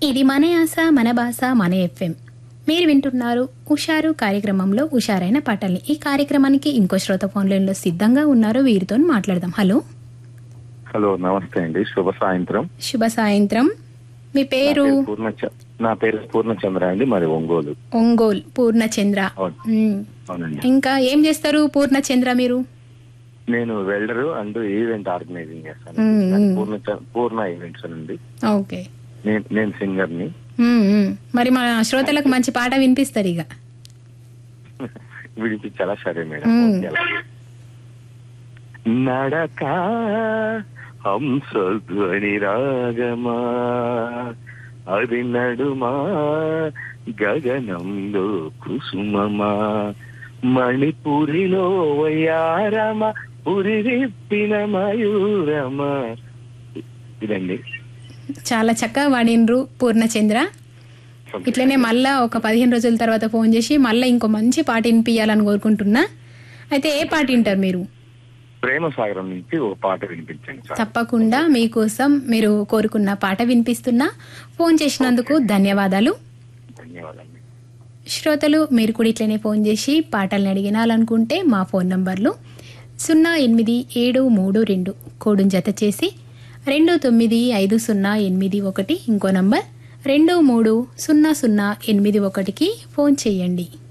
ఇది మన యాస మన భాష మన ఎఫ్ఎం. మీరు వింటున్నారు ఉషారు కార్యక్రమంలో ఉషారైన పాటల్ని. ఈ కార్యక్రమానికి ఇంకో శ్రోత ఫోన్ లైన్లో సిద్ధంగా ఉన్నారు, వీరితో మాట్లాడదాం. హలో హలో, నమస్తే అండి. శుభ సాయంత్రం. శుభ సాయంత్రం. మీ పేరు? నా పేరు పూర్ణచంద్ర అండి, మరి ఒంగోలు. ఒంగోలు పూర్ణచంద్ర. అవునండి. ఇంకా ఏం చేస్తారు పూర్ణచంద్ర మీరు? నేను వెల్డరు అండ్ ఈవెంట్ ఆర్గనైజింగ్ చేస్తాను. పూర్ణ ఈవెంట్స్ అండి. ఓకే. నేను సింగర్ ని. మరి మన శ్రోతలకు మంచి పాట వినిపిస్తారు ఇక. వినిపించాలా? సరే మేడం. నడక హంసధ్వని రాగమా, అది నడుమా గగనంలో కుసుమమా, మణిపురిలో వయ్యారమ పురి విప్పిన మయూరమా. ఇదండి. చాలా చక్కగా వాడినరు పూర్ణచంద్ర. ఇట్లనే మళ్ళా ఒక 15 రోజుల తర్వాత ఫోన్ చేసి మళ్ళీ ఇంకో మంచి పాట వినిపించాలని కోరుకుంటున్నా. అయితే ఏ పాట వింటారు మీరు? ప్రేమ సాగరం నుంచి ఒక పాట వినిపించండి. తప్పకుండా మీకోసం మీరు కోరుకున్న పాట వినిపిస్తున్నా. ఫోన్ చేసినందుకు ధన్యవాదాలు. ధన్యవాదాలు. శ్రోతలు మీరు కూడా ఇట్లనే ఫోన్ చేసి పాటల్ని అడిగినాలనుకుంటే మా ఫోన్ నంబర్లు 08732 కోడును జత చేసి 295081, ఇంకో నంబర్ 230081కి ఫోన్ చేయండి.